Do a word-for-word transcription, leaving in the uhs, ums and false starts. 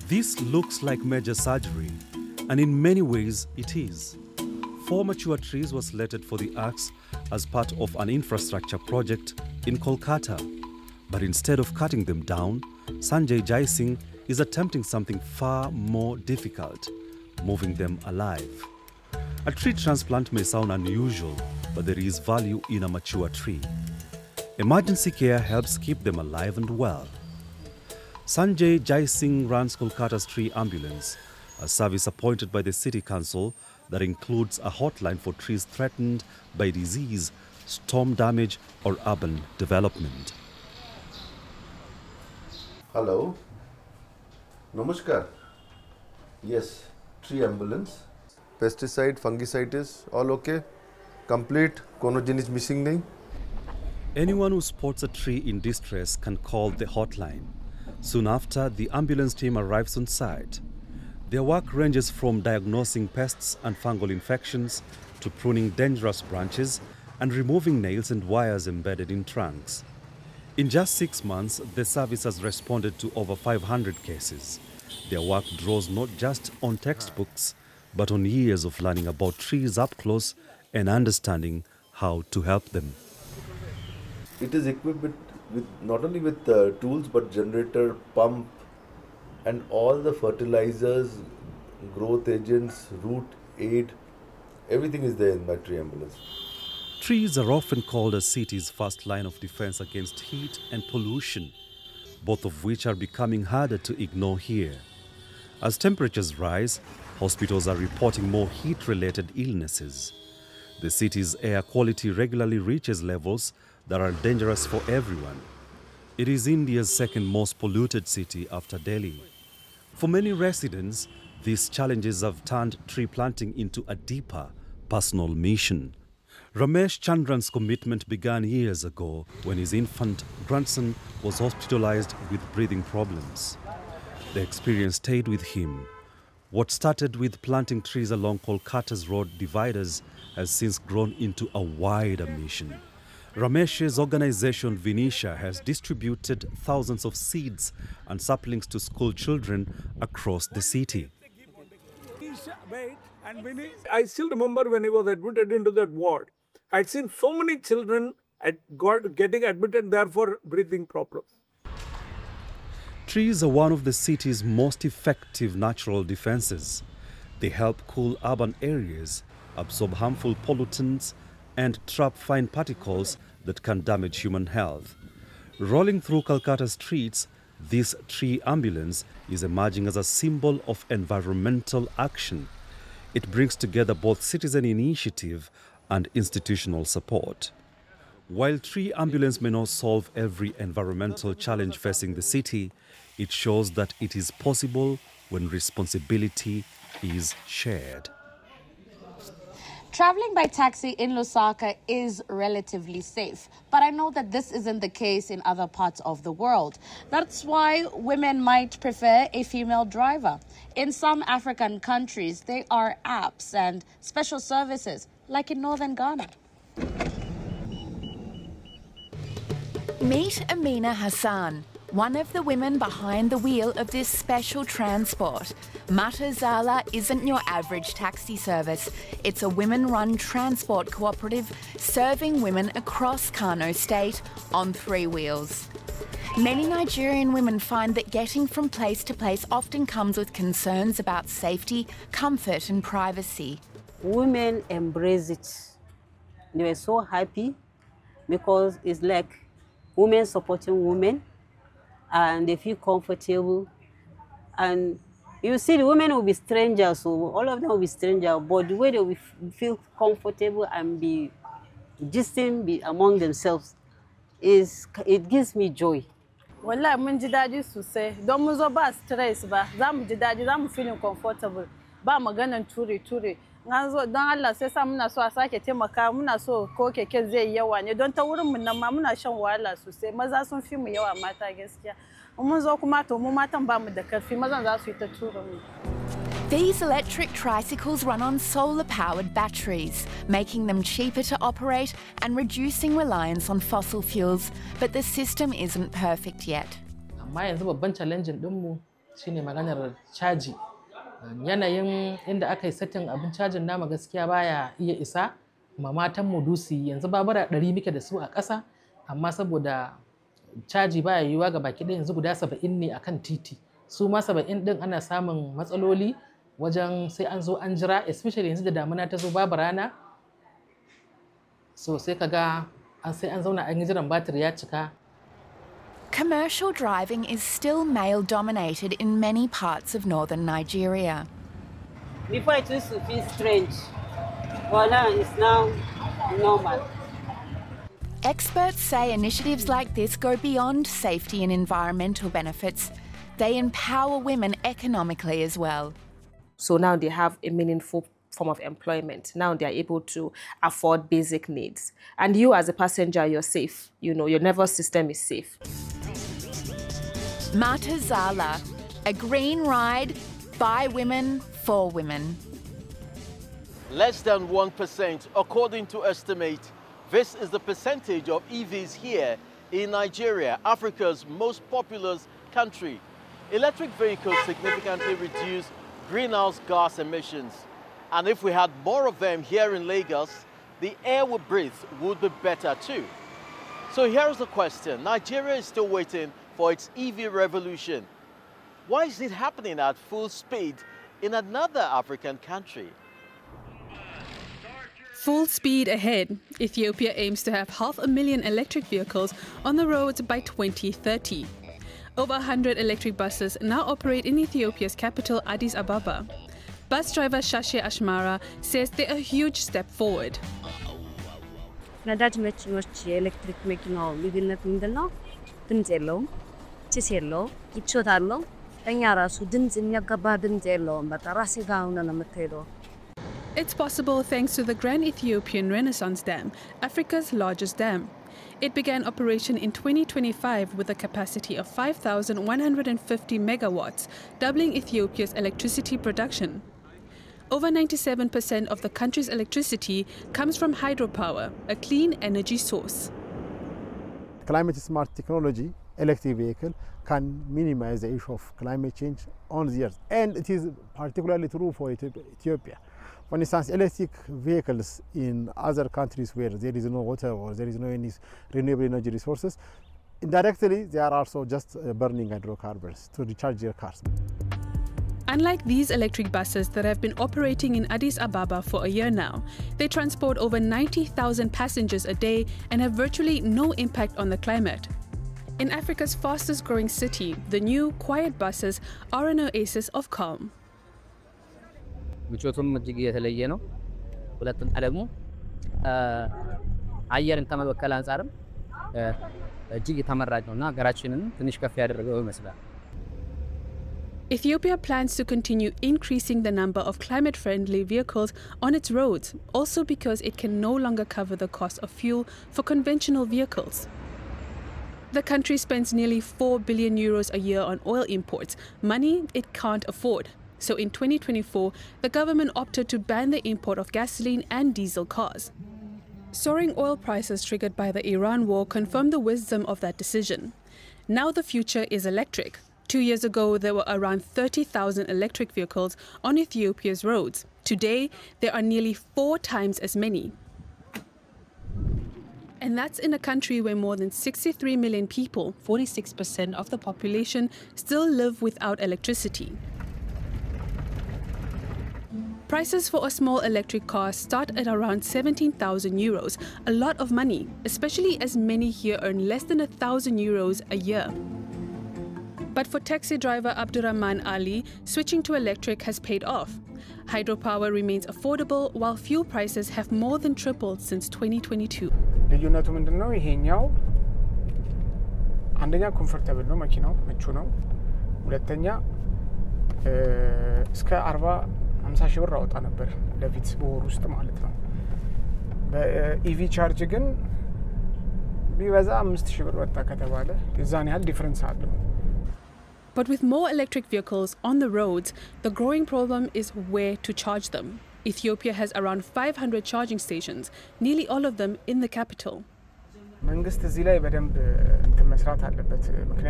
This looks like major surgery, and in many ways it is. Four mature trees were selected for the axe as part of an infrastructure project in Kolkata. But instead of cutting them down, Sanjay Jai Singh is attempting something far more difficult, moving them alive. A tree transplant may sound unusual, but there is value in a mature tree. Emergency care helps keep them alive and well. Sanjay Jai Singh runs Kolkata's tree ambulance, a service appointed by the city council that includes a hotline for trees threatened by disease, storm damage or urban development. Hello. Namaskar. Yes, tree ambulance. Pesticide, fungicides, all okay? Complete, kono jinis missing nahi? Anyone who spots a tree in distress can call the hotline. Soon after, the ambulance team arrives on site. Their work ranges from diagnosing pests and fungal infections to pruning dangerous branches and removing nails and wires embedded in trunks. In just six months, the service has responded to over five hundred cases. Their work draws not just on textbooks, but on years of learning about trees up close and understanding how to help them. It is equipped with, with not only with uh, tools but generator, pump, and all the fertilizers, growth agents, root aid, everything is there in my tree ambulance. Trees are often called a city's first line of defense against heat and pollution, both of which are becoming harder to ignore here. As temperatures rise, hospitals are reporting more heat-related illnesses. The city's air quality regularly reaches levels that are dangerous for everyone. It is India's second most polluted city after Delhi. For many residents, these challenges have turned tree planting into a deeper personal mission. Ramesh Chandran's commitment began years ago when his infant grandson was hospitalized with breathing problems. The experience stayed with him. What started with planting trees along Kolkata's road dividers has since grown into a wider mission. Ramesh's organization Vinisha has distributed thousands of seeds and saplings to school children across the city. I still remember when he was admitted into that ward, I'd seen so many children at got, getting admitted there for breathing problems. Trees are one of the city's most effective natural defenses. They help cool urban areas, absorb harmful pollutants, and trap fine particles that can damage human health. Rolling through Kolkata streets, this tree ambulance is emerging as a symbol of environmental action. It brings together both citizen initiative and institutional support. While tree ambulance may not solve every environmental challenge facing the city, it shows that it is possible when responsibility is shared. Traveling by taxi in Lusaka is relatively safe, but I know that this isn't the case in other parts of the world. That's why women might prefer a female driver. In some African countries, there are apps and special services, like in northern Ghana. Meet Amina Hassan, one of the women behind the wheel of this special transport. Matazala isn't your average taxi service. It's a women-run transport cooperative serving women across Kano State on three wheels. Many Nigerian women find that getting from place to place often comes with concerns about safety, comfort and privacy. Women embrace it. They were so happy because it's like women supporting women and they feel comfortable. And you see, the women will be strangers, so all of them will be strangers, but the way they will feel comfortable and be gisting be among themselves, is it gives me joy. Wallahi mun ji daɗi sosai don mun zo ba stress ba, za mu ji daɗi, za mu feeling comfortable, ba maganan ture-ture. An zo don Allah sai sa muna so a sake taimaka, muna so ko keken zai yawa ne don ta wurin mun nan ma muna shan wahala sosai, maza sun fi mu yawa mata gaskiya. Mun zo kuma to mu matan ba mu da karfi, mazan za su yi ta tura mu. These electric tricycles run on solar-powered batteries, making them cheaper to operate and reducing reliance on fossil fuels. But the system isn't perfect yet. Amma yanzu babban challenge ɗinmu shine maganar caji. Yanayin inda aka yi setting abin cajin nama gaskiya baya iya isa ma matan mu dusi yanzu babura ɗari muke da su a ƙasa amma saboda caji baya yiwuwa ga baki ɗaya yanzu guda saba'in ne akan titi su ma saba'in ɗin ana samun matsaloli wajen sai an zo an jira especially yanzu da damuna ta zo babu rana so sai kaga an sai an zauna an yi jiran batir ya cika. Commercial driving is still male-dominated in many parts of northern Nigeria. Before it used to feel strange, but now it's now normal. Experts say initiatives like this go beyond safety and environmental benefits. They empower women economically as well. So now they have a meaningful form of employment. Now they are able to afford basic needs. And you as a passenger, you're safe. You know, your nervous system is safe. Mata Zala, a green ride by women for women. Less than one percent, according to estimate. This is the percentage of E Vs here in Nigeria, Africa's most populous country. Electric vehicles significantly reduce greenhouse gas emissions. And if we had more of them here in Lagos, the air we breathe would be better too. So here's the question. Nigeria is still waiting for its E V revolution. Why is it happening at full speed in another African country? Full speed ahead. Ethiopia aims to have half a million electric vehicles on the roads by twenty thirty. Over one hundred electric buses now operate in Ethiopia's capital, Addis Ababa. Bus driver Shashe Ashmara says they're a huge step forward. ነዳጅ መኪኖች የኤሌክትሪክ መኪናው ልዩነት ምንድነው? ድምጽ የለውም፣ ጭስ የለውም፣ ይጮታል። እኛ ራሱ ድምጽ የሚያጋባ ድምጽ የለውም። በቃ ራሴ ጋር ሆነ ነው የምትሄደው። It's possible thanks to the Grand Ethiopian Renaissance Dam, Africa's largest dam. It began operation in twenty twenty-five with a capacity of five thousand one hundred fifty megawatts, doubling Ethiopia's electricity production. Over ninety-seven percent of the country's electricity comes from hydropower, a clean energy source. Climate smart technology, electric vehicle, can minimize the issue of climate change on the earth. And it is particularly true for Ethiopia. For instance, electric vehicles in other countries where there is no water or there is no any renewable energy resources, indirectly they are also just burning hydrocarbons to recharge their cars. Unlike these electric buses that have been operating in Addis Ababa for a year now, they transport over ninety thousand passengers a day and have virtually no impact on the climate. In Africa's fastest growing city, the new quiet buses are an oasis of calm. ምቾቱም እጅግ የተለየ ነው። ሁለተኛ ደግሞ አየርን ከመበከል አንፃርም እጅግ የተመራጭ ነውና ሀገራችንን ትንሽ ከፍ ያደረገው ይመስላል። Ethiopia plans to continue increasing the number of climate-friendly vehicles on its roads, also because it can no longer cover the cost of fuel for conventional vehicles. The country spends nearly four billion euros a year on oil imports, money it can't afford. So in twenty twenty-four, the government opted to ban the import of gasoline and diesel cars. Soaring oil prices triggered by the Iran war confirmed the wisdom of that decision. Now the future is electric. Two years ago, there were around thirty thousand electric vehicles on Ethiopia's roads. Today, there are nearly four times as many. And that's in a country where more than sixty-three million people, forty-six percent of the population, still live without electricity. Prices for a small electric car start at around seventeen thousand euros, a lot of money, especially as many here earn less than one thousand euros a year. But for taxi driver Abdurrahman Ali, switching to electric has paid off. Hydropower remains affordable, while fuel prices have more than tripled since twenty twenty-two. ልዩነቱ ምንድነው? ይሄኛው አንደኛ ኮምፎርታብል ነው፣ መኪናው ምቹ ነው። ሁለተኛ እስከ አርባ ሃምሳ ሺህ ብር አወጣ ነበር ለፊት በወር ውስጥ ማለት ነው። በኢቪ ቻርጅ ግን ቢበዛ አምስት ሺህ ብር ወጣ ከተባለ የዛን ያህል ዲፈረንስ አለው። But with more electric vehicles on the roads, the growing problem is where to charge them. Ethiopia has around five hundred charging stations, nearly all of them in the capital. መንግስት እዚህ ላይ በደንብ እንትን መስራት አለበት።